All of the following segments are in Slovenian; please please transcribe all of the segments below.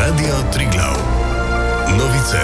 Radio Triglav. Novice.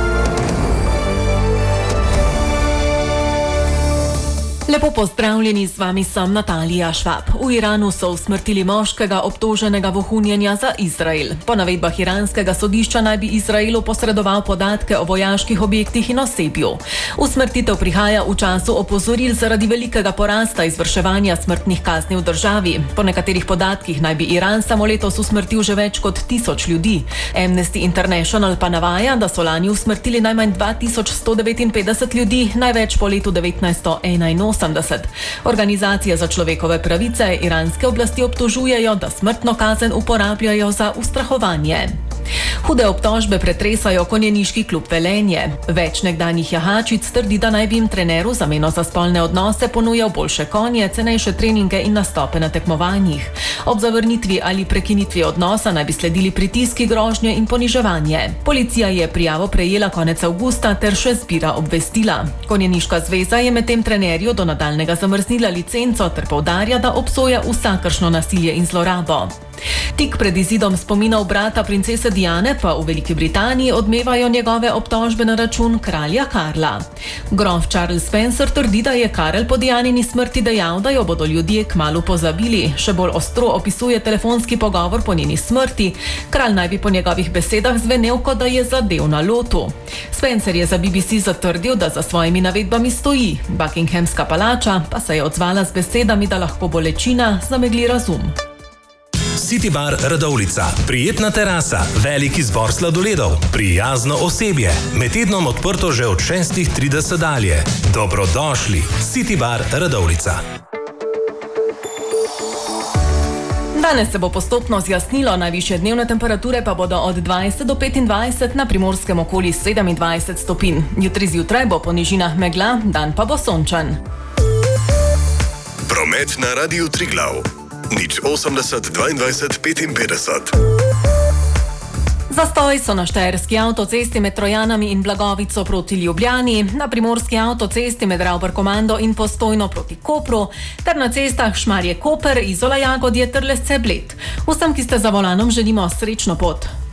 Lepo pozdravljeni, z vami sem Natalija Švab. V Iranu so usmrtili moškega obtoženega vohunjenja za Izrael. Po navedbah iranskega sodišča naj bi Izraelu posredoval podatke o vojaških objektih in osebju. Usmrtitev prihaja v času opozoril zaradi velikega porasta izvrševanja smrtnih kazni v državi. Po nekaterih podatkih naj bi Iran samo letos usmrtil že več kot 1000 ljudi. Amnesty International pa navaja, da so lani usmrtili najmanj 2159 ljudi, največ po letu 1981. Organizacije za človekove pravice iranske oblasti obtožujejo, da smrtno kazen uporabljajo za ustrahovanje. Hude obtožbe pretresajo konjeniški klub Velenje. Več nekdanjih jahačic trdi, da naj bi jim trener v zameno za spolne odnose ponujal boljše konje, cenejše treninge in nastope na tekmovanjih. Ob zavrnitvi ali prekinitvi odnosa naj bi sledili pritiski, grožnje in poniževanje. Policija je prijavo prejela konec avgusta ter še zbira obvestila. Konjeniška zveza je medtem trenerju do nadaljnega zamrznila licenco ter poudarja, da obsoja vsakršno nasilje in zlorabo. Tik pred izidom spominov brata princese Diane pa v Veliki Britaniji odmevajo njegove obtožbe na račun kralja Karla. Grof Charles Spencer trdi, da je Karel po Dianini smrti dejal, da jo bodo ljudje kmalu pozabili. Še bolj ostro opisuje telefonski pogovor po njeni smrti. Kralj naj bi po njegovih besedah zvenel, kot da je zadev na lotu. Spencer je za BBC zatrdil, da za svojimi navedbami stoji. Buckinghamska palača pa se je odzvala z besedami, da lahko bolečina zamegli razum. City Bar Radovljica. Prijetna terasa, velik izbor sladoledov, prijazno osebje. Med tednom odprto že od 6:30 dalje. Dobrodošli. City Bar Radovljica. Danes se bo postopno zjasnilo, najvišje dnevne temperature pa bodo od 20 do 25, na Primorskem okoli 27 stopinj. Jutri zjutraj bo po nižinah megla, dan pa bo sončen. Promet na Radiu Triglav. 80 22 55. Zastoj so na štajerski avtocesti med Trojanami in Blagovico proti Ljubljani, na primorski avtocesti med Ravbar-Komando in Postojno proti Kopru, ter na cestah Šmarje-Koper, Izola-Jagodje ter Lesce-Bled. Vsem, ki ste za volanom, želimo srečno pot.